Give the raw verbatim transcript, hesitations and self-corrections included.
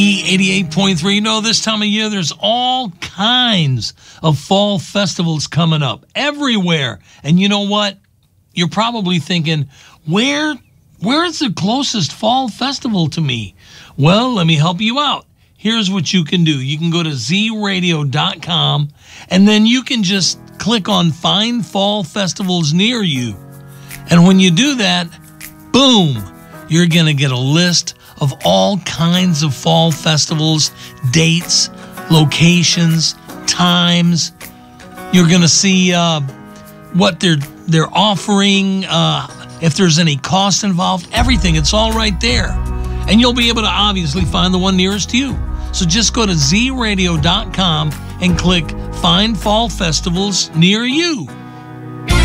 eighty-eight point three. You know, this time of year, there's all kinds of fall festivals coming up everywhere. And you know what? You're probably thinking, where, where's the closest fall festival to me? Well, let me help you out. Here's what you can do. You can go to z radio dot com, and then you can just click on Find Fall Festivals Near You. And when you do that, boom, you're going to get a list of all kinds of fall festivals, dates, locations, times. You're going to see uh, what they're they're offering, uh, if there's any cost involved, everything. It's all right there. And you'll be able to obviously find the one nearest to you. So just go to z radio dot com and click Find Fall Festivals Near You.